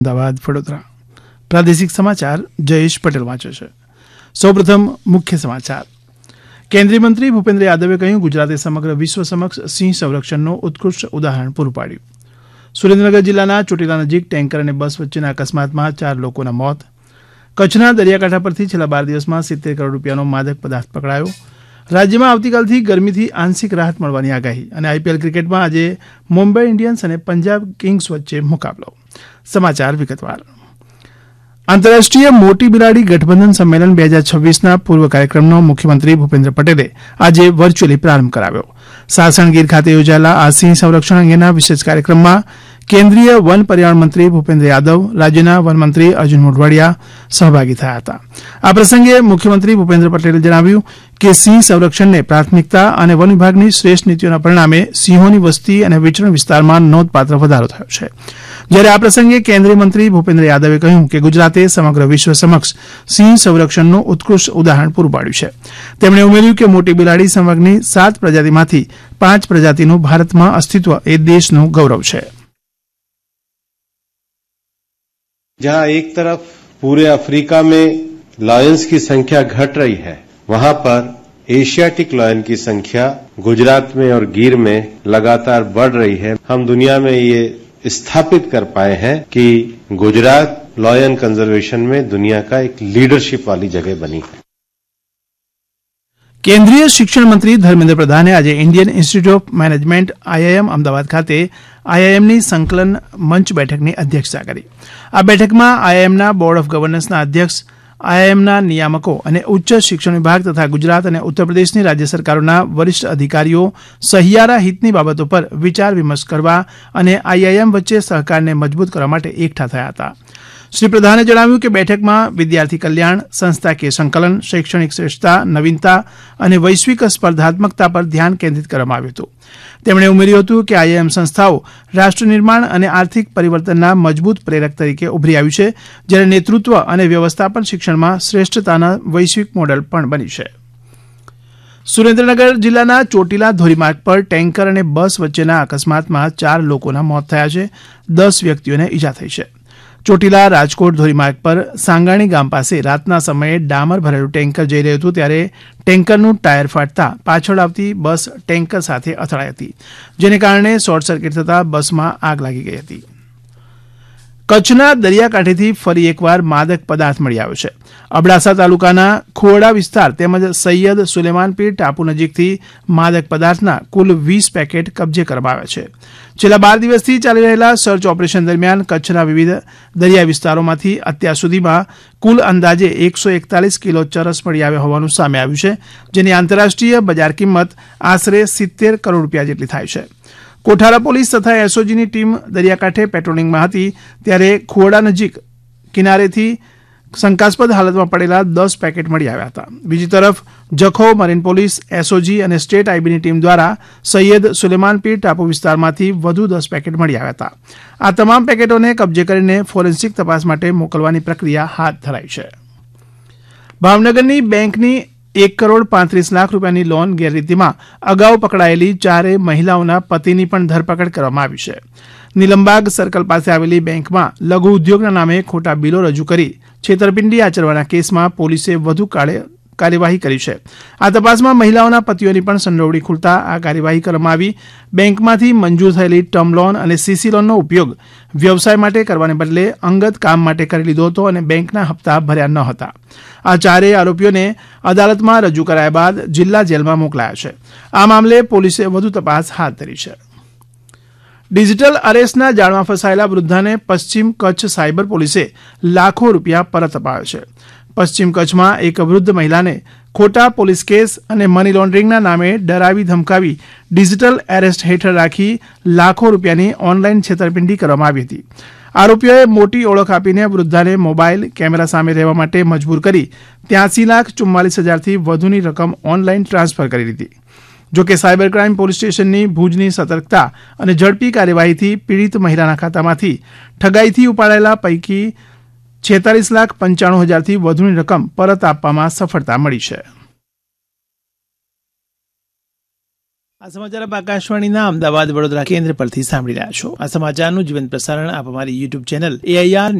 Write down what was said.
અમદાવાદ વડોદરા પ્રાદેશિક સમાચાર જયેશ પટેલ વાંચે છે. સૌપ્રથમ મુખ્ય સમાચાર. કેન્દ્રીય મંત્રી ભૂપેન્દ્ર યાદવે કહ્યું, ગુજરાતે સમગ્ર વિશ્વ સમક્ષ સિંહ સંરક્ષણનું ઉત્કૃષ્ટ ઉદાહરણ પૂરું પાડ્યું. સુરેન્દ્રનગર જિલ્લાના ચોટીલા નજીક ટેન્કર અને બસ વચ્ચેના અકસ્માતમાં 4 લોકોના મોત. કચ્છના દરિયાકાંઠા પરથી છેલ્લા 12 દિવસમાં 70 કરોડ રૂપિયાનો માદક પદાર્થ પકડાયો. રાજ્યમાં આવતીકાલથી ગરમીથી આંશિક રાહત મળવાની આગાહી. અને આઈપીએલ ક્રિકેટમાં આજે મુંબઈ ઇન્ડિયન્સ અને પંજાબ કિંગ્સ વચ્ચે મુકાબલો. સમાચાર વિગતવાર. આંતરરાષ્ટ્રીય મોટી બિલાડી ગઠબંધન સંમેલન 2026ના પૂર્વ કાર્યક્રમનો મુખ્યમંત્રી ભૂપેન્દ્ર પટેલે આજે વર્ચ્યુઅલી પ્રારંભ કરાવ્યો. સાસણગીર ખાતે યોજાયેલા આ સિંહ સંરક્ષણ અંગેના વિશેષ કાર્યક્રમમાં કેન્દ્રીય વન પર્યાવરણ મંત્રી ભૂપેન્દ્ર યાદવ, રાજ્યના વનમંત્રી અર્જુન મોઢવાડિયા સહભાગી થયા હતા. આ પ્રસંગે મુખ્યમંત્રી ભૂપેન્દ્ર પટેલે જણાવ્યું કે સિંહ સંરક્ષણને પ્રાથમિકતા અને વન વિભાગની શ્રેષ્ઠ નીતિઓના પરિણામે સિંહોની વસ્તી અને વિચરણ વિસ્તારમાં નોંધપાત્ર વધારો થયો છે. જ્યારે આ પ્રસંગે કેન્દ્રીય મંત્રી ભૂપેન્દ્ર યાદવે કહ્યું કે ગુજરાતે સમગ્ર વિશ્વ સમક્ષ સિંહ સંરક્ષણનું ઉત્કૃષ્ટ ઉદાહરણ પૂરું પાડ્યું છે. તેમણે ઉમેર્યું કે મોટી બિલાડી સંવર્ગની 7 પ્રજાતિમાંથી 5 પ્રજાતિનું ભારતમાં અસ્તિત્વ એ દેશનું ગૌરવ છે. जहां एक तरफ पूरे अफ्रीका में लायंस की संख्या घट रही है, वहां पर एशियाटिक लायन की संख्या गुजरात में और गिर में लगातार बढ़ रही है. हम दुनिया में ये स्थापित कर पाए हैं कि गुजरात लायन कंजर्वेशन में दुनिया का एक लीडरशिप वाली जगह बनी है. કેન્દ્રીય શિક્ષણ મંત્રી ધર્મેન્દ્ર પ્રધાને આજે Indian institute of management IIM Ahmedabad ખાતે આઈઆઈએમની સંકલન મંચ બેઠકની અધ્યક્ષતા કરી. આ બેઠકમાં આઈઆઈએમના બોર્ડ ઓફ ગવર્નન્સના અધ્યક્ષ, આઈઆઈએમના નિયામકો અને ઉચ્ચ શિક્ષણ વિભાગ તથા ગુજરાત અને ઉત્તર પ્રદેશની રાજ્ય સરકારોના વરિષ્ઠ અધિકારીઓ સહિયારા હિતની બાબતો પર વિચાર વિમર્શ કરવા અને આઈઆઈએમ વચ્ચે સહકારને મજબૂત કરવા માટે એકઠા થયા હતા. શ્રી પ્રધાને જણાવ્યું કે બેઠકમાં વિદ્યાર્થી કલ્યાણ, સંસ્થાકીય સંકલન, શૈક્ષણિક શ્રેષ્ઠતા, નવીનતા અને વૈશ્વિક સ્પર્ધાત્મકતા પર ધ્યાન કેન્દ્રિત કરવામાં આવ્યું હતું. તેમણે ઉમેર્યું હતું કે આઈઆઈએમ સંસ્થાઓ રાષ્ટ્ર નિર્માણ અને આર્થિક પરિવર્તનના મજબૂત પ્રેરક તરીકે ઉભરી આવ્યું છે, જ્યારે નેતૃત્વ અને વ્યવસ્થાપન શિક્ષણમાં શ્રેષ્ઠતાના વૈશ્વિક મોડેલ પણ બની છે. સુરેન્દ્રનગર જિલ્લાના ચોટીલા ધોરીમાર્ગ પર ટેન્કર અને બસ વચ્ચેના અકસ્માતમાં 4 લોકોના મોત થયા છે. 10 વ્યક્તિઓને ઈજા થઈ છે. ચોટીલા રાજકોટ ધોરીમાર્ગ પર સાંગાણી ગામ પાસે રાતના સમયે ડામર ભરેલું ટેન્કર જઈ રહ્યું હતું, ત્યારે ટેન્કરનું ટાયર ફાટતા પાછળ આવતી બસ ટેન્કર સાથે અથડાઈ હતી, જેને કારણે શોર્ટ સર્કિટ થતાં બસમાં આગ લાગી ગઈ હતી. કચ્છના દરિયાકાંઠેથી ફરી એકવાર માદક પદાર્થ મળી આવ્યો છે. અબડાસા તાલુકાના ખોવડા વિસ્તાર તેમજ સૈયદ સુલેમાનપીર ટાપુ નજીકથી માદક પદાર્થના કુલ 20 પેકેટ કબજે કરવામાં આવ્યા છે. છેલ્લા 12 દિવસથી ચાલી રહેલા સર્ચ ઓપરેશન દરમિયાન કચ્છના વિવિધ દરિયા વિસ્તારોમાંથી અત્યાર સુધીમાં કુલ અંદાજે 141 કિલો ચરસ મળી આવ્યા હોવાનું સામે આવ્યું છે, જેની આંતરરાષ્ટ્રીય બજાર કિંમત આશરે 70 કરોડ રૂપિયા જેટલી થાય છે. કોઠારા પોલીસ તથા એસઓજીની ટીમ દરિયાકાંઠે પેટ્રોલિંગમાં હતી, ત્યારે ખોવડા નજીક કિનારેથી શંકાસ્પદ હાલતમાં પડેલા 10 પેકેટ મળી આવ્યા હતા. બીજી તરફ જખૌ મરીન પોલીસ, એસઓજી અને સ્ટેટ આઈબીની ટીમ દ્વારા સૈયદ સુલેમાનપીર ટાપુ વિસ્તારમાંથી વધુ 10 પેકેટ મળી આવ્યા હતા. આ તમામ પેકેટોને કબજે કરીને ફોરેન્સિક તપાસ માટે મોકલવાની પ્રક્રિયા હાથ ધરાઈ છે. ભાવનગરની બેંકની 1 કરોડ 35 લાખ રૂપિયાની લોન ગેરરીતિમાં અગાઉ પકડાયેલી 4 મહિલાઓના પતિની પણ ધરપકડ કરવામાં આવી છે. નીલમબાગ સર્કલ પાસે આવેલી બેંકમાં લઘુ ઉદ્યોગના નામે ખોટા બિલો રજૂ કરી છેતરપિંડી આચરવાના કેસમાં પોલીસે વધુ કાર્યવાહી કરી છે. આ તપાસમાં મહિલાઓના પતિઓની પણ સંડોવણી ખુલતા આ કાર્યવાહી કરવામાં આવી. બેંકમાંથી મંજૂર થયેલી ટર્મ લોન અને સીસી લોનનો ઉપયોગ વ્યવસાય માટે કરવાને બદલે અંગત કામ માટે કરી લીધો હતો અને બેંકના હપ્તા ભર્યા ન હતા. આ 4 આરોપીઓને અદાલતમાં રજૂ કરાયા બાદ જિલ્લા જેલમાં મોકલાયા છે. આ મામલે પોલીસે વધુ તપાસ હાથ ધરી છે. ડિજિટલ અરેસ્ટના જાળમાં ફસાયેલા વૃદ્ધાને પશ્ચિમ કચ્છ સાયબર પોલીસે લાખો રૂપિયા પરત અપાવ્યો છે. પશ્ચિમ કચ્છમાં એક વૃદ્ધ મહિલાને ખોટા પોલીસ કેસ અને મની લોન્ડરિંગના નામે ડરાવી ધમકાવી ડિજિટલ એરેસ્ટ હેઠળ રાખી લાખો રૂપિયાની ઓનલાઈન છેતરપિંડી કરવામાં આવી હતી. આરોપીઓએ મોટી ઓળખ આપીને વૃદ્ધાને મોબાઈલ કેમેરા સામે રહેવા માટે મજબૂર કરી 83,44,000થી વધુની રકમ ઓનલાઈન ટ્રાન્સફર કરી દીધી. જોકે સાયબર ક્રાઇમ પોલીસ સ્ટેશનની ભુજની સતર્કતા અને ઝડપી કાર્યવાહીથી પીડિત મહિલાના ખાતામાંથી ઠગાઈથી ઉપાડાયેલા પૈકી 46,95,000થી વધુની રકમ પરત આપવામાં સફળતા મળી છે. આ સમાચાર આપ આકાશવાણીના અમદાવાદ વડોદરા કેન્દ્ર પરથી સાંભળી રહ્યા છો. આ સમાચારનું જીવંત પ્રસારણ આપ અમારી યુટ્યુબ ચેનલ AIR